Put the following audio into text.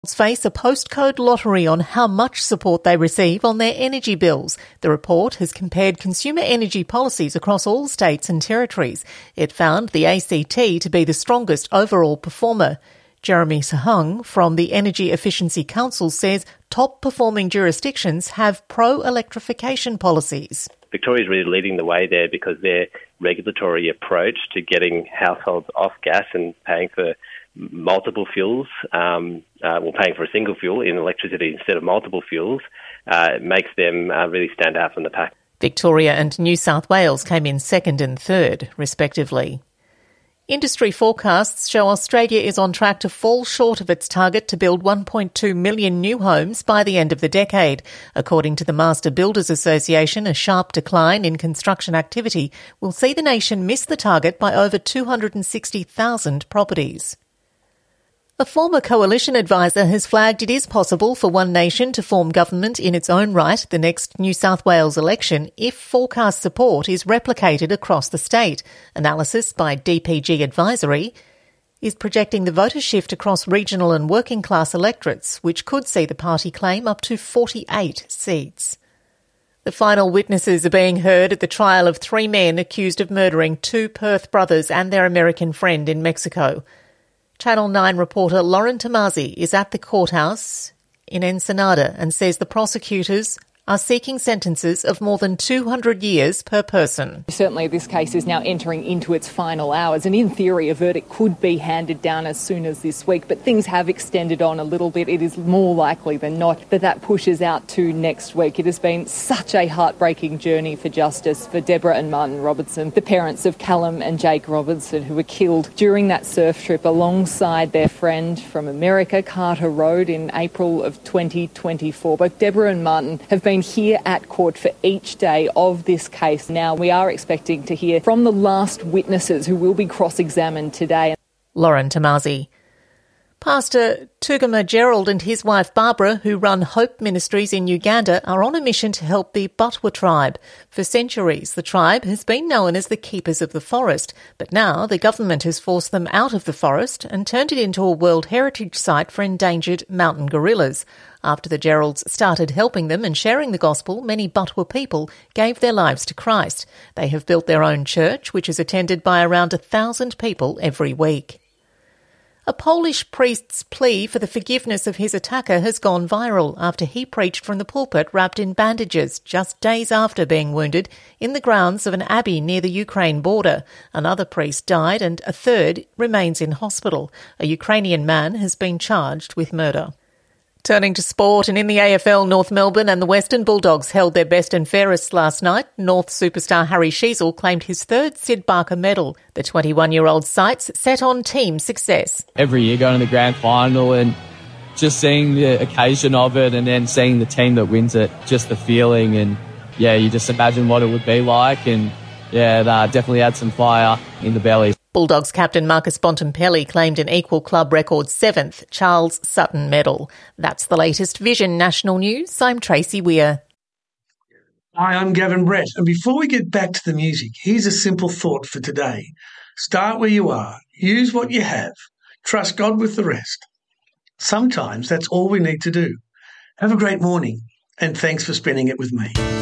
Face a postcode lottery on how much support they receive on their energy bills. The report has compared consumer energy policies across all states and territories. It found the ACT to be the strongest overall performer. Jeremy Sahung from the Energy Efficiency Council says top-performing jurisdictions have pro-electrification policies. Victoria is really leading the way there because their regulatory approach to getting households off gas and paying for multiple fuels, paying for a single fuel in electricity instead of multiple fuels, makes them really stand out from the pack. Victoria and New South Wales came in second and third, respectively. Industry forecasts show Australia is on track to fall short of its target to build 1.2 million new homes by the end of the decade. According to the Master Builders Association, a sharp decline in construction activity will see the nation miss the target by over 260,000 properties. A former coalition advisor has flagged it is possible for One Nation to form government in its own right the next New South Wales election if forecast support is replicated across the state. Analysis by DPG Advisory is projecting the voter shift across regional and working class electorates, which could see the party claim up to 48 seats. The final witnesses are being heard at the trial of 3 men accused of murdering 2 Perth brothers and their American friend in Mexico. Channel 9 reporter Lauren Tomazi is at the courthouse in Ensenada and says the prosecutors are seeking sentences of more than 200 years per person. Certainly this case is now entering into its final hours, and in theory a verdict could be handed down as soon as this week, but things have extended on a little bit. It is more likely than not that pushes out to next week. It has been such a heartbreaking journey for justice for Deborah and Martin Robertson, the parents of Callum and Jake Robertson, who were killed during that surf trip alongside their friend from America, Carter Road, in April of 2024. Both Deborah and Martin have been here at court for each day of this case. Now we are expecting to hear from the last witnesses who will be cross-examined today. Lauren Tomazi. Pastor Tugama Gerald and his wife Barbara, who run Hope Ministries in Uganda, are on a mission to help the Butwa tribe. For centuries, the tribe has been known as the keepers of the forest, but now the government has forced them out of the forest and turned it into a World Heritage Site for endangered mountain gorillas. After the Geralds started helping them and sharing the gospel, many Butwa people gave their lives to Christ. They have built their own church, which is attended by around 1,000 people every week. A Polish priest's plea for the forgiveness of his attacker has gone viral after he preached from the pulpit wrapped in bandages just days after being wounded in the grounds of an abbey near the Ukraine border. Another priest died and a third remains in hospital. A Ukrainian man has been charged with murder. Turning to sport, and in the AFL, North Melbourne and the Western Bulldogs held their best and fairest last night. North superstar Harry Sheezel claimed his 3rd Sid Barker medal. The 21-year-old's sights set on team success. Every year going to the grand final and just seeing the occasion of it and then seeing the team that wins it, just the feeling, and you just imagine what it would be like, and that definitely had some fire in the belly. Bulldogs captain Marcus Bontempelli claimed an equal club record 7th Charles Sutton medal. That's the latest Vision National News. I'm Tracy Weir. Hi, I'm Gavin Brett. And before we get back to the music, here's a simple thought for today. Start where you are. Use what you have. Trust God with the rest. Sometimes that's all we need to do. Have a great morning, and thanks for spending it with me.